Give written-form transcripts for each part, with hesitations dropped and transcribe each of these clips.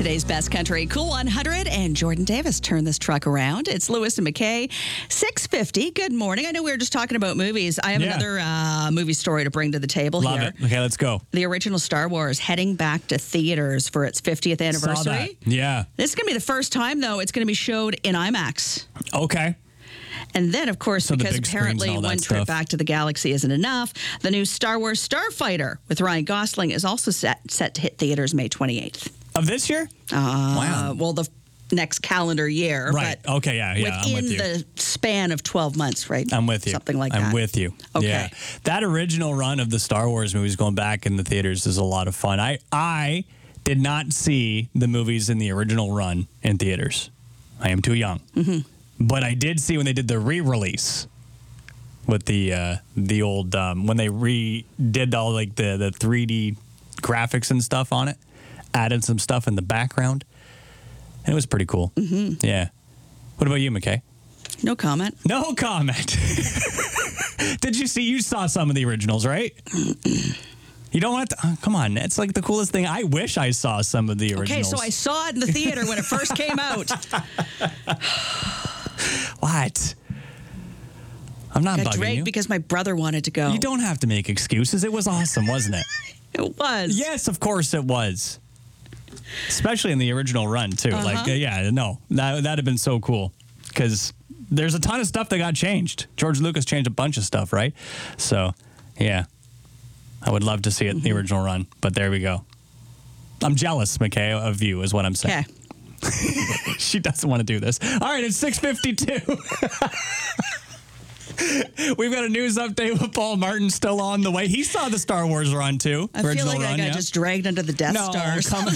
Today's best country, Cool 100, and Jordan Davis turned this truck around. It's Lewis and McKay, 6:50. Good morning. I know we were just talking about movies. I have another movie story to bring to the table Love here. it. Okay, let's go. The original Star Wars heading back to theaters for its 50th anniversary. Saw that. Yeah. This is going to be the first time, though, it's going to be showed in IMAX. Okay. And then, of course, So the because big screens and apparently all that one trip stuff. back to the galaxy isn't enough, the new Star Wars Starfighter with Ryan Gosling is also set to hit theaters May 28th. Of this year? Wow. Well, the next calendar year. Right. But Okay, yeah. I'm within with you. the span of 12 months, right? I'm with you. Something like that. I'm with you. Okay. Yeah. That original run of the Star Wars movies going back in the theaters is a lot of fun. I did not see the movies in the original run in theaters. I am too young. Mm-hmm. But I did see when they did the re-release with the old when they redid all like the 3D graphics and stuff on it, added some stuff in the background. And it was pretty cool. Mm-hmm. Yeah. What about you, McKay? No comment. No comment. Did you see? You saw some of the originals, right? You don't want to. Come on. It's like the coolest thing. I wish I saw some of the originals. Okay, so I saw it in the theater when it first came out. What? I'm not Got bugging dragged you. because my brother wanted to go. You don't have to make excuses. It was awesome, wasn't it? It was. Yes, of course it was. Especially in the original run, too. Like, that'd have been so cool. Because there's a ton of stuff that got changed. George Lucas changed a bunch of stuff, right? So, yeah. I would love to see it in the original run. But there we go. I'm jealous, McKay, of you, is what I'm saying. Okay. She doesn't want to do this. All right, it's 6:52. We've got a news update with Paul Martin still on the way. He saw the Star Wars run, too. I feel like I got just dragged under the Death Star or something.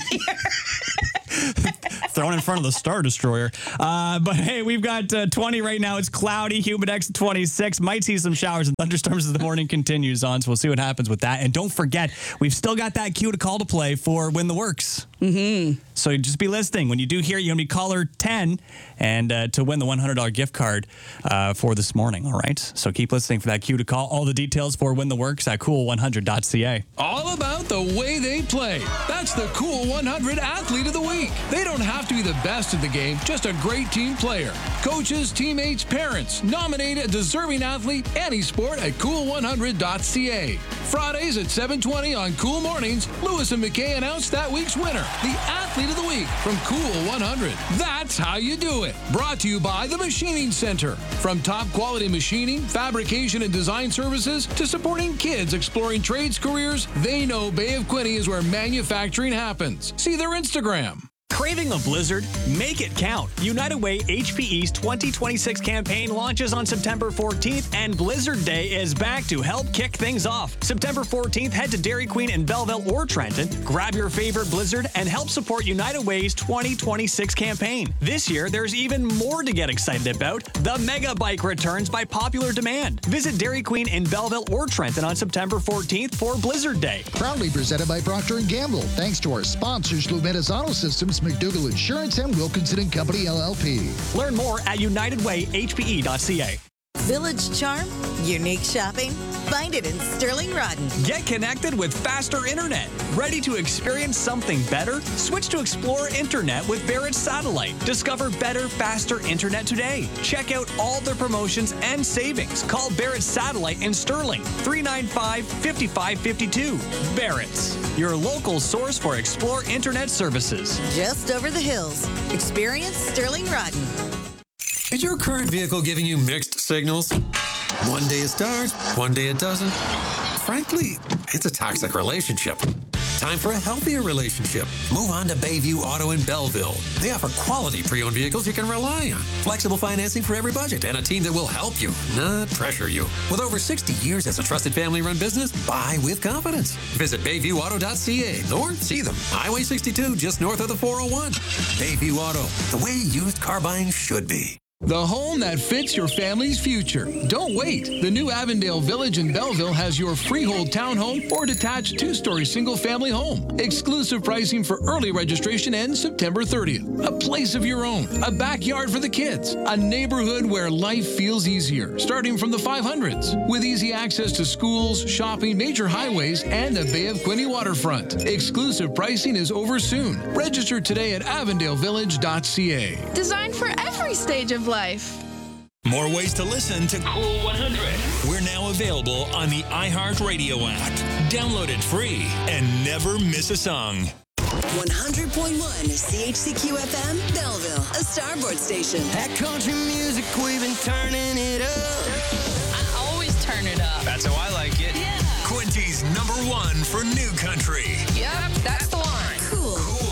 Thrown in front of the Star Destroyer. But hey, we've got 20 right now. It's cloudy, Humidex 26. Might see some showers and thunderstorms as the morning continues on. So we'll see what happens with that. And don't forget, we've still got that cue to call to play for Win the Works. Mm-hmm. So just be listening. When you do hear it, you're going to be caller 10 and to win the $100 gift card for this morning. All right. So keep listening for that cue to call. All the details for Win the Works at cool100.ca. All about the way they play. That's the Cool 100 Athlete of the Week. They don't have to be the best at the game, just a great team player. Coaches, teammates, parents, nominate a deserving athlete any sport at cool100.ca. Fridays at 7:20 on Cool Mornings, Lewis and McKay announce that week's winner, the Athlete of the Week from Cool 100. That's how you do it. Brought to you by the Machining Center. From top quality machining, fabrication, and design services to supporting kids exploring trades careers, they know Bay of Quinte is where manufacturing happens. See their Instagram. Craving a blizzard? Make it count. United Way HPE's 2026 campaign launches on September 14th, and Blizzard Day is back to help kick things off. September 14th, head to Dairy Queen in Belleville or Trenton, grab your favorite Blizzard, and help support United Way's 2026 campaign. This year, there's even more to get excited about. The Mega Bike returns by popular demand. Visit Dairy Queen in Belleville or Trenton on September 14th for Blizzard Day. Proudly presented by Procter & Gamble. Thanks to our sponsors, Lumetis Auto Systems, McDougall Insurance, and Wilkinson & Company, LLP. Learn more at unitedwayhpe.ca. Village charm, unique shopping. Find it in Sterling Rodden. Get connected with faster internet. Ready to experience something better? Switch to Explore Internet with Barrett Satellite. Discover better, faster internet today. Check out all their promotions and savings. Call Barrett Satellite in Sterling, 395-5552. Barrett's, your local source for Explore Internet services. Just over the hills. Experience Sterling Rodden. Is your current vehicle giving you mixed signals? One day it starts, one day it doesn't. Frankly, it's a toxic relationship. Time for a healthier relationship. Move on to Bayview Auto in Belleville. They offer quality pre-owned vehicles you can rely on. Flexible financing for every budget and a team that will help you, not pressure you. With over 60 years as a trusted family-run business, buy with confidence. Visit BayviewAuto.ca or see them. Highway 62 just north of the 401. Bayview Auto, the way used car buying should be. The home that fits your family's future. Don't wait. The new Avondale Village in Belleville has your freehold townhome or detached 2-story single-family home. Exclusive pricing for early registration ends September 30th. A place of your own, a backyard for the kids, a neighborhood where life feels easier, starting from the 500s, with easy access to schools, shopping, major highways, and the Bay of Quinte waterfront. Exclusive pricing is over soon. Register today at avondalevillage.ca. Designed for every stage of life. More ways to listen to Cool 100. We're now available on the iHeartRadio app. Download it free and never miss a song. 100.1 CHCQ-FM, Belleville, a starboard station. That country music, we've been turning it up. I always turn it up. That's how I like it. Yeah. Quinty's #1 for new country. Yep, that's the one. Cool